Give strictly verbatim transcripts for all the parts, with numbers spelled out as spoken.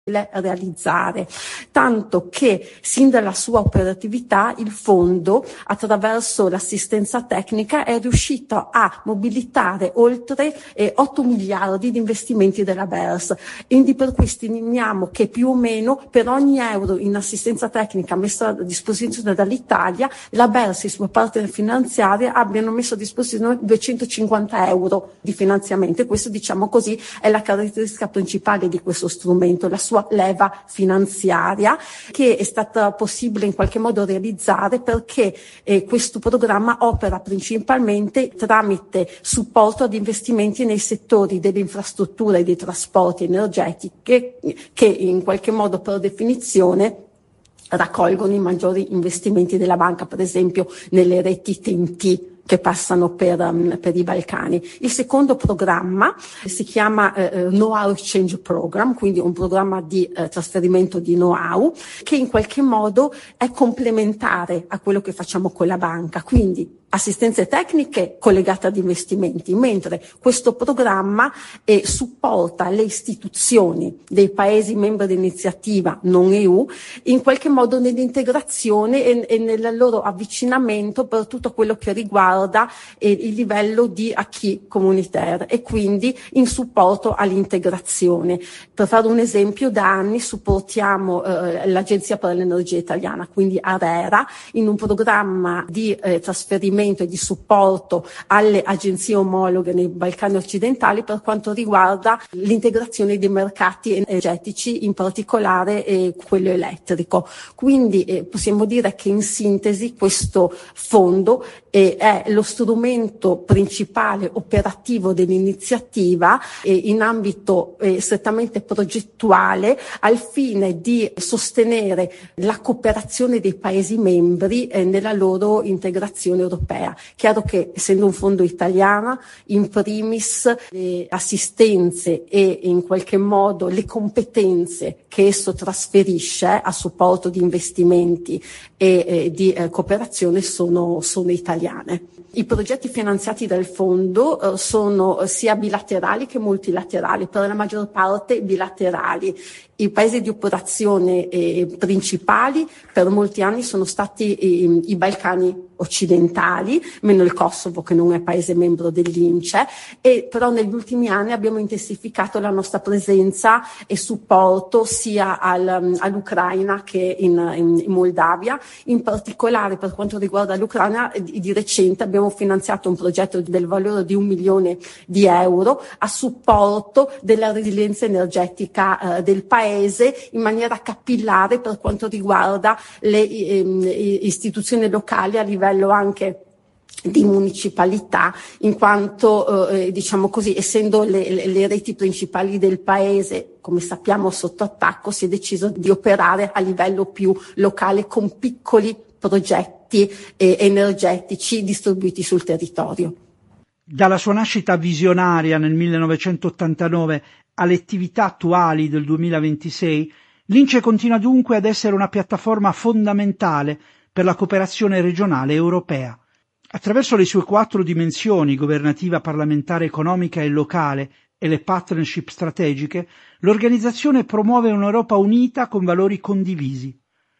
realizzare, tanto che sin dalla sua operatività il fondo, attraverso l'assistenza tecnica, è riuscito a mobilitare oltre eh, otto miliardi di investimenti della B E R S. Quindi per cui stimiamo che più o meno per ogni euro in assistenza tecnica messa a disposizione dall'Italia, la B E R S e i suoi partner finanziari abbiano messo a disposizione duecentocinquanta euro di finanziamento, e questo, diciamo così, è la caratteristica principale di questo strumento, la sua leva finanziaria, che è stata possibile in qualche modo realizzare perché eh, questo programma opera principalmente tramite supporto ad investimenti nei settori delle infrastrutture e dei trasporti energetiche, che in qualche modo per definizione raccolgono i maggiori investimenti della banca, per esempio nelle reti T N T che passano per, um, per i Balcani. Il secondo programma si chiama eh, Know-how Exchange Program, quindi un programma di eh, trasferimento di know-how che in qualche modo è complementare a quello che facciamo con la banca, quindi assistenze tecniche collegate ad investimenti, mentre questo programma eh, supporta le istituzioni dei Paesi membri dell'iniziativa non E U in qualche modo nell'integrazione e, e nel loro avvicinamento per tutto quello che riguarda eh, il livello di acquis communautaire e quindi in supporto all'integrazione. Per fare un esempio, da anni supportiamo eh, l'Agenzia per l'Energia Italiana, quindi ARERA, in un programma di eh, trasferimento e di supporto alle agenzie omologhe nei Balcani occidentali per quanto riguarda l'integrazione dei mercati energetici, in particolare eh, quello elettrico. Quindi eh, possiamo dire che in sintesi questo fondo eh, è lo strumento principale operativo dell'iniziativa eh, in ambito eh, strettamente progettuale al fine di sostenere la cooperazione dei Paesi membri eh, nella loro integrazione europea. Chiaro che, essendo un fondo italiano, in primis le assistenze e in qualche modo le competenze che esso trasferisce a supporto di investimenti e eh, di eh, cooperazione sono, sono italiane. I progetti finanziati dal fondo eh, sono sia bilaterali che multilaterali, per la maggior parte bilaterali. I paesi di operazione eh, principali per molti anni sono stati eh, i Balcani occidentali, meno il Kosovo che non è paese membro dell'I N C E, e però negli ultimi anni abbiamo intensificato la nostra presenza e supporto sia al, all'Ucraina che in, in, in Moldavia. In particolare per quanto riguarda l'Ucraina, di, di recente abbiamo finanziato un progetto del valore di un milione di euro a supporto della resilienza energetica eh, del paese in maniera capillare per quanto riguarda le eh, istituzioni locali a livello anche di municipalità, in quanto eh, diciamo così, essendo le, le, le reti principali del paese, come sappiamo, sotto attacco, si è deciso di operare a livello più locale con piccoli progetti eh, energetici distribuiti sul territorio. Dalla sua nascita visionaria nel millenovecentottantanove alle attività attuali del duemilaventisei, l'I N C E continua dunque ad essere una piattaforma fondamentale per la cooperazione regionale europea. Attraverso le sue quattro dimensioni, governativa, parlamentare, economica e locale, e le partnership strategiche, l'organizzazione promuove un'Europa unita con valori condivisi.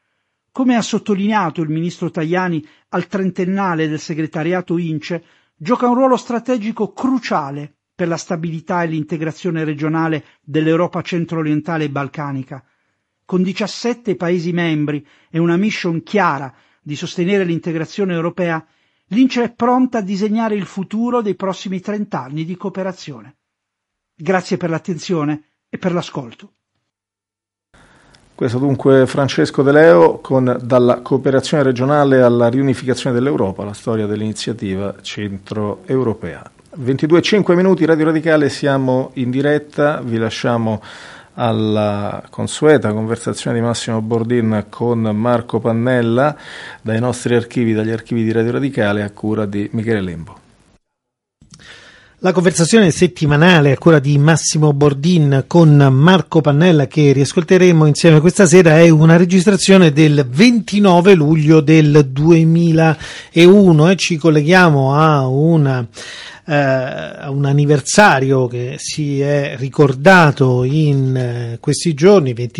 Come ha sottolineato il ministro Tajani al trentennale del segretariato I N C E, gioca un ruolo strategico cruciale per la stabilità e l'integrazione regionale dell'Europa centro-orientale e balcanica. Con diciassette Paesi membri e una mission chiara di sostenere l'integrazione europea, l'I N C E è pronta a disegnare il futuro dei prossimi trent'anni di cooperazione. Grazie per l'attenzione e per l'ascolto. Questo dunque Francesco De Leo con Dalla cooperazione regionale alla riunificazione dell'Europa, la storia dell'iniziativa centro-europea. ventidue e cinque minuti, Radio Radicale, siamo in diretta, vi lasciamo alla consueta conversazione di Massimo Bordin con Marco Pannella dai nostri archivi, dagli archivi di Radio Radicale, a cura di Michele Lembo. La conversazione settimanale a cura di Massimo Bordin con Marco Pannella, che riascolteremo insieme questa sera, è una registrazione del ventinove luglio del duemilauno e ci colleghiamo a una eh, un anniversario che si è ricordato in eh, questi giorni,